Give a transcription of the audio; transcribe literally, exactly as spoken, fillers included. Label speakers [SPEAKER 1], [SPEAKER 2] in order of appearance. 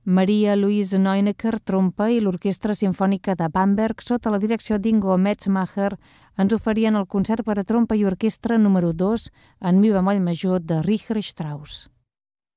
[SPEAKER 1] Maria Louise Neunecker, trompa, i l'Orquestra Simfònica de Bamberg, sota la direcció d'Ingo Metzmacher, ens oferien el concert per a trompa i orquestra número dos en mi bemoll major de Richard Strauss.